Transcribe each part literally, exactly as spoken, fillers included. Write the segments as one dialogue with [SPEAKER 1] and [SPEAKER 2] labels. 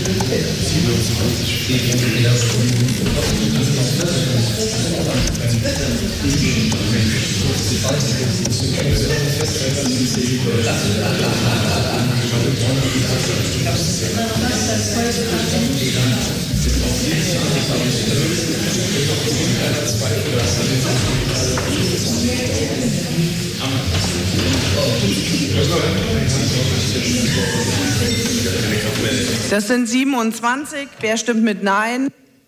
[SPEAKER 1] Das sind siebenundzwanzig. Wer stimmt mit Nein?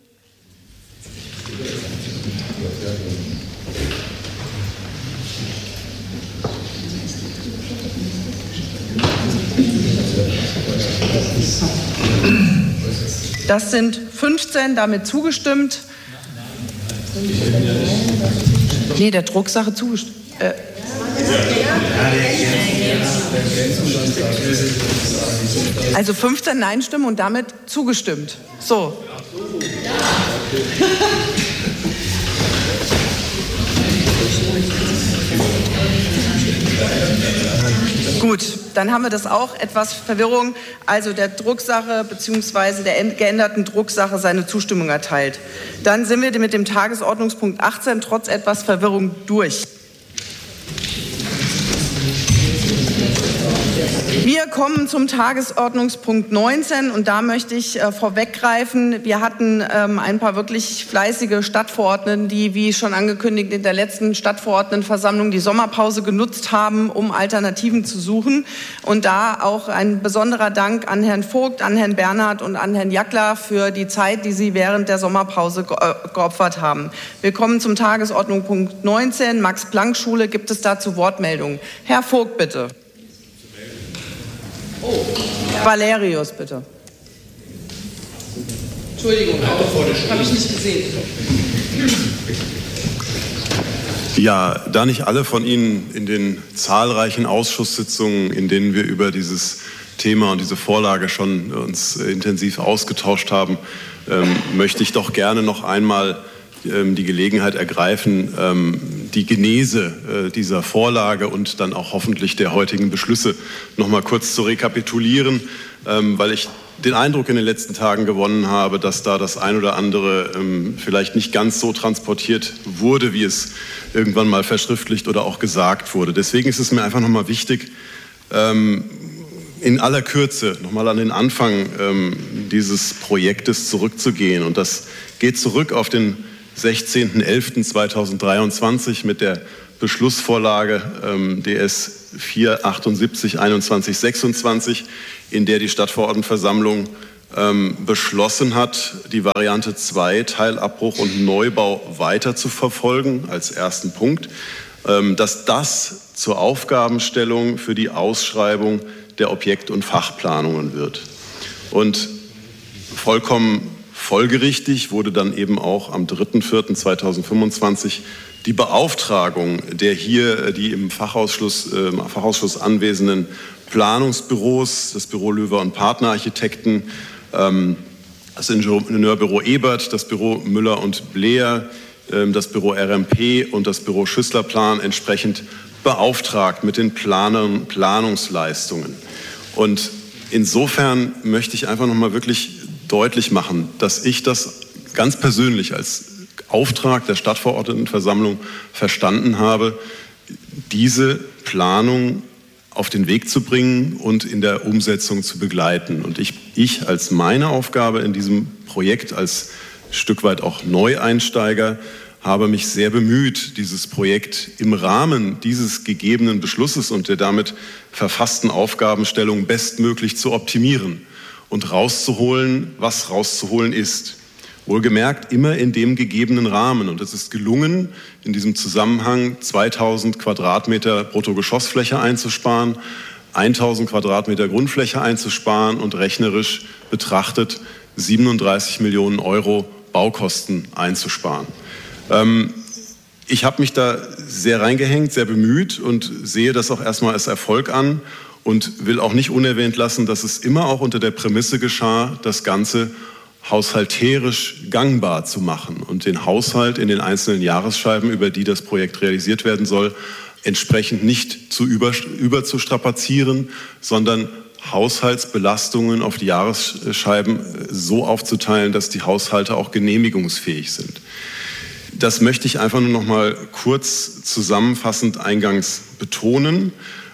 [SPEAKER 1] Das sind fünfzehn, damit zugestimmt. Nee, der Drucksache zugestimmt. Äh. Also fünfzehn Nein-Stimmen und damit zugestimmt. So. Gut, dann haben wir das auch. Etwas Verwirrung. Also der Drucksache bzw. der geänderten Drucksache seine Zustimmung erteilt. Dann sind wir mit dem Tagesordnungspunkt achtzehn trotz etwas Verwirrung durch. Wir kommen zum Tagesordnungspunkt neunzehn und da möchte ich äh, vorweggreifen. Wir hatten ähm, ein paar wirklich fleißige Stadtverordneten, die, wie schon angekündigt, in der letzten Stadtverordnetenversammlung die Sommerpause genutzt haben, um Alternativen zu suchen. Und da auch ein besonderer Dank an Herrn Vogt, an Herrn Bernhard und an Herrn Jackler für die Zeit, die sie während der Sommerpause ge äh, geopfert haben. Wir kommen zum Tagesordnungspunkt neunzehn, Max-Planck-Schule. Gibt es dazu Wortmeldungen? Herr Vogt, bitte. Oh. Valerius, bitte. Entschuldigung, habe ich nicht gesehen.
[SPEAKER 2] Ja, da nicht alle von Ihnen in den zahlreichen Ausschusssitzungen, in denen wir über dieses Thema und diese Vorlage schon uns intensiv ausgetauscht haben, ähm, möchte ich doch gerne noch einmal ähm, die Gelegenheit ergreifen, ähm, die Genese äh, dieser Vorlage und dann auch hoffentlich der heutigen Beschlüsse noch mal kurz zu rekapitulieren, ähm, weil ich den Eindruck in den letzten Tagen gewonnen habe, dass da das ein oder andere ähm, vielleicht nicht ganz so transportiert wurde, wie es irgendwann mal verschriftlicht oder auch gesagt wurde. Deswegen ist es mir einfach noch mal wichtig, ähm, in aller Kürze noch mal an den Anfang ähm, dieses Projektes zurückzugehen. Und das geht zurück auf den sechzehnten elften zweitausenddreiundzwanzig mit der Beschlussvorlage ähm, D S vier achtundsiebzig einundzwanzig sechsundzwanzig, in der die Stadtverordnetenversammlung ähm, beschlossen hat, die Variante zwei, Teilabbruch und Neubau weiter zu verfolgen als ersten Punkt, ähm, dass das zur Aufgabenstellung für die Ausschreibung der Objekt- und Fachplanungen wird. Und vollkommen folgerichtig wurde dann eben auch am dritten vierten zweitausendfünfundzwanzig die Beauftragung der hier, die im Fachausschuss, äh, im Fachausschuss anwesenden Planungsbüros, das Büro Löwer und Partnerarchitekten, ähm, das Ingenieurbüro Ebert, das Büro Müller und Bleer, äh, das Büro R M P und das Büro Schüssler-Plan entsprechend beauftragt mit den Planern, Planungsleistungen. Und insofern möchte ich einfach noch mal wirklich deutlich machen, dass ich das ganz persönlich als Auftrag der Stadtverordnetenversammlung verstanden habe, diese Planung auf den Weg zu bringen und in der Umsetzung zu begleiten. Und ich, ich als meine Aufgabe in diesem Projekt, als Stück weit auch Neueinsteiger, habe mich sehr bemüht, dieses Projekt im Rahmen dieses gegebenen Beschlusses und der damit verfassten Aufgabenstellung bestmöglich zu optimieren und rauszuholen, was rauszuholen ist. Wohlgemerkt immer in dem gegebenen Rahmen. Und es ist gelungen, in diesem Zusammenhang zweitausend Quadratmeter Bruttogeschossfläche einzusparen, eintausend Quadratmeter Grundfläche einzusparen und rechnerisch betrachtet siebenunddreißig Millionen Euro Baukosten einzusparen. Ähm, ich habe mich da sehr reingehängt, sehr bemüht und sehe das auch erstmal als Erfolg an und will auch nicht unerwähnt lassen, dass es immer auch unter der Prämisse geschah, das Ganze haushalterisch gangbar zu machen und den Haushalt in den einzelnen Jahresscheiben, über die das Projekt realisiert werden soll, entsprechend nicht zu über, überzustrapazieren, sondern Haushaltsbelastungen auf die Jahresscheiben so aufzuteilen, dass die Haushalte auch genehmigungsfähig sind. Das möchte ich einfach nur noch mal kurz zusammenfassend eingangs betonen.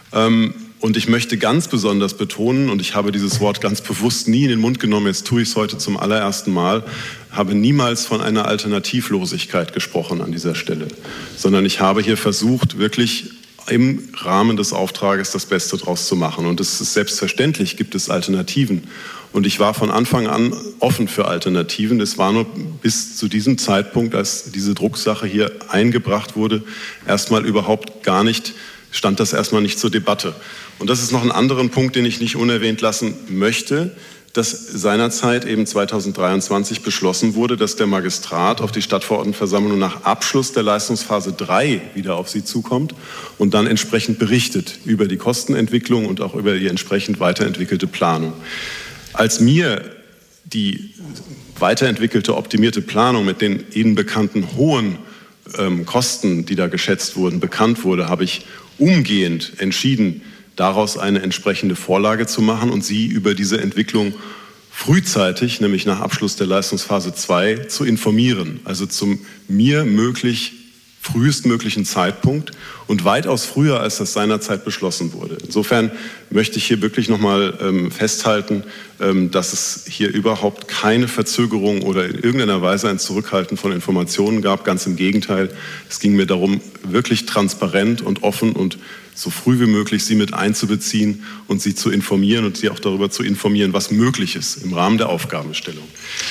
[SPEAKER 2] Und ich möchte ganz besonders betonen, und ich habe dieses Wort ganz bewusst nie in den Mund genommen, jetzt tue ich es heute zum allerersten Mal, habe niemals von einer Alternativlosigkeit gesprochen an dieser Stelle, sondern ich habe hier versucht, wirklich im Rahmen des Auftrages das Beste draus zu machen. Und es ist selbstverständlich, gibt es Alternativen. Und ich war von Anfang an offen für Alternativen. Es war nur bis zu diesem Zeitpunkt, als diese Drucksache hier eingebracht wurde, erstmal überhaupt gar nicht, stand das erstmal nicht zur Debatte. Und das ist noch ein anderer Punkt, den ich nicht unerwähnt lassen möchte, dass seinerzeit eben zweitausenddreiundzwanzig beschlossen wurde, dass der Magistrat auf die Stadtverordnetenversammlung nach Abschluss der Leistungsphase drei wieder auf sie zukommt und dann entsprechend berichtet über die Kostenentwicklung und auch über die entsprechend weiterentwickelte Planung. Als mir die weiterentwickelte, optimierte Planung mit den Ihnen bekannten hohen ähm, Kosten, die da geschätzt wurden, bekannt wurde, habe ich umgehend entschieden, daraus eine entsprechende Vorlage zu machen und Sie über diese Entwicklung frühzeitig, nämlich nach Abschluss der Leistungsphase zwei, zu informieren. Also zum mir möglich frühestmöglichen Zeitpunkt und weitaus früher, als das seinerzeit beschlossen wurde. Insofern möchte ich hier wirklich noch mal ähm, festhalten, ähm, dass es hier überhaupt keine Verzögerung oder in irgendeiner Weise ein Zurückhalten von Informationen gab. Ganz im Gegenteil, es ging mir darum, wirklich transparent und offen und so früh wie möglich Sie mit einzubeziehen und Sie zu informieren und Sie auch darüber zu informieren, was möglich ist im Rahmen der Aufgabenstellung.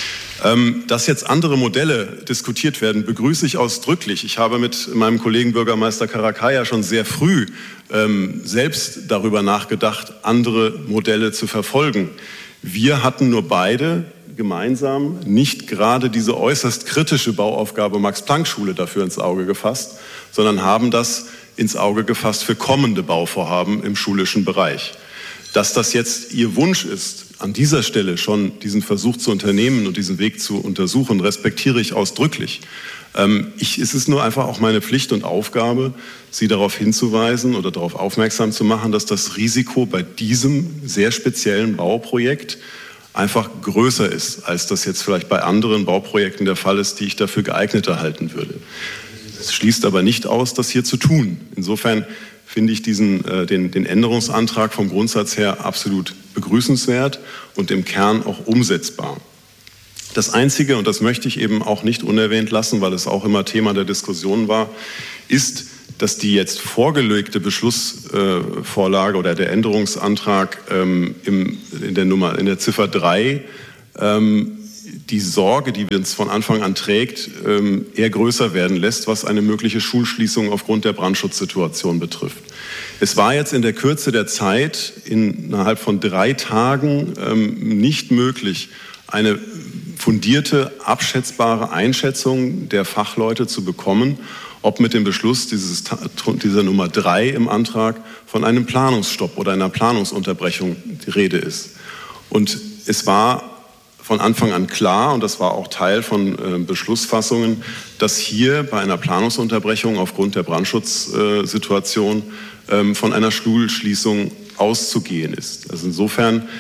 [SPEAKER 2] Dass jetzt andere Modelle diskutiert werden, begrüße ich ausdrücklich. Ich habe mit meinem Kollegen Bürgermeister Karakaya schon sehr früh ähm, selbst darüber nachgedacht, andere Modelle zu verfolgen. Wir hatten nur beide gemeinsam nicht gerade diese äußerst kritische Bauaufgabe Max-Planck-Schule dafür ins Auge gefasst, sondern haben das ins Auge gefasst für kommende Bauvorhaben im schulischen Bereich. Dass das jetzt Ihr Wunsch ist, an dieser Stelle schon diesen Versuch zu unternehmen und diesen Weg zu untersuchen, respektiere ich ausdrücklich. Ähm, ich, es ist nur einfach auch meine Pflicht und Aufgabe, Sie darauf hinzuweisen oder darauf aufmerksam zu machen, dass das Risiko bei diesem sehr speziellen Bauprojekt einfach größer ist, als das jetzt vielleicht bei anderen Bauprojekten der Fall ist, die ich dafür geeigneter halten würde. Es schließt aber nicht aus, das hier zu tun. Insofern finde ich diesen, äh, den, den Änderungsantrag vom Grundsatz her absolut begrüßenswert und im Kern auch umsetzbar. Das Einzige, und das möchte ich eben auch nicht unerwähnt lassen, weil es auch immer Thema der Diskussion war, ist, dass die jetzt vorgelegte Beschlussvorlage äh, oder der Änderungsantrag ähm, im, in, der Nummer, in der Ziffer drei ähm, die Sorge, die uns von Anfang an trägt, eher größer werden lässt, was eine mögliche Schulschließung aufgrund der Brandschutzsituation betrifft. Es war jetzt in der Kürze der Zeit, innerhalb von drei Tagen, nicht möglich, eine fundierte, abschätzbare Einschätzung der Fachleute zu bekommen, ob mit dem Beschluss dieses, dieser Nummer drei im Antrag von einem Planungsstopp oder einer Planungsunterbrechung die Rede ist. Und es war von Anfang an klar, und das war auch Teil von äh, Beschlussfassungen, dass hier bei einer Planungsunterbrechung aufgrund der Brandschutzsituation äh, von einer Schulschließung auszugehen ist. Also insofern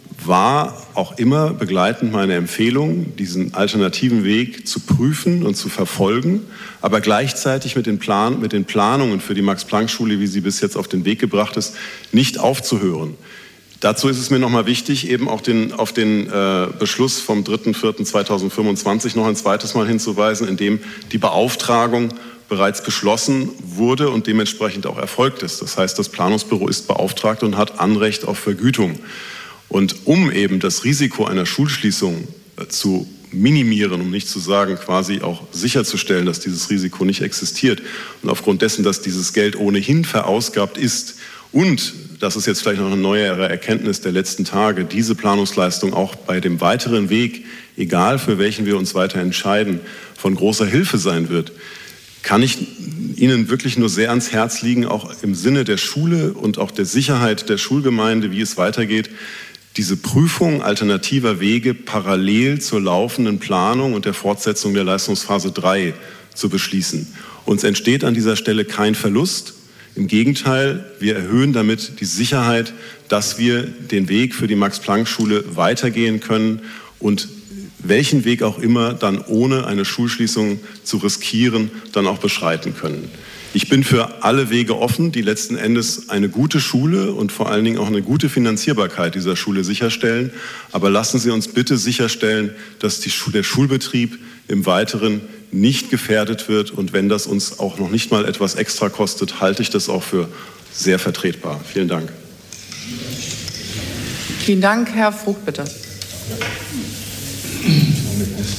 [SPEAKER 2] war auch immer begleitend meine Empfehlung, diesen alternativen Weg zu prüfen und zu verfolgen, aber gleichzeitig mit den, Plan, mit den Planungen für die Max-Planck-Schule, wie sie bis jetzt auf den Weg gebracht ist, nicht aufzuhören. Dazu ist es mir nochmal wichtig, eben auch den, auf den äh, Beschluss vom dritter vierter zweitausendfünfundzwanzig noch ein zweites Mal hinzuweisen, in dem die Beauftragung bereits beschlossen wurde und dementsprechend auch erfolgt ist. Das heißt, das Planungsbüro ist beauftragt und hat Anrecht auf Vergütung. Und um eben das Risiko einer Schulschließung äh, zu minimieren, um nicht zu sagen, quasi auch sicherzustellen, dass dieses Risiko nicht existiert und aufgrund dessen, dass dieses Geld ohnehin verausgabt ist und das ist jetzt vielleicht noch eine neuere Erkenntnis der letzten Tage, diese Planungsleistung auch bei dem weiteren Weg, egal für welchen wir uns weiter entscheiden, von großer Hilfe sein wird, kann ich Ihnen wirklich nur sehr ans Herz liegen, auch im Sinne der Schule und auch der Sicherheit der Schulgemeinde, wie es weitergeht, diese Prüfung alternativer Wege parallel zur laufenden Planung und der Fortsetzung der Leistungsphase drei zu beschließen. Uns entsteht an dieser Stelle kein Verlust. Im Gegenteil, wir erhöhen damit die Sicherheit, dass wir den Weg für die Max-Planck-Schule weitergehen können und welchen Weg auch immer dann ohne eine Schulschließung zu riskieren, dann auch beschreiten können. Ich bin für alle Wege offen, die letzten Endes eine gute Schule und vor allen Dingen auch eine gute Finanzierbarkeit dieser Schule sicherstellen. Aber lassen Sie uns bitte sicherstellen, dass die, der Schulbetrieb im Weiteren nicht gefährdet wird. Und wenn das uns auch noch nicht mal etwas extra kostet, halte ich das auch für sehr vertretbar. Vielen Dank.
[SPEAKER 1] Vielen Dank. Herr Vogt, bitte.